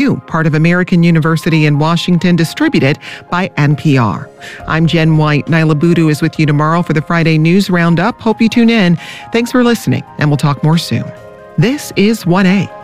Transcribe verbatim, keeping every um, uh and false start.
part of American University in Washington, distributed by N P R. I'm Jen White. Nyla Boodoo is with you tomorrow for the Friday News Roundup. Hope you tune in. Thanks for listening, and we'll talk more soon. This is one A.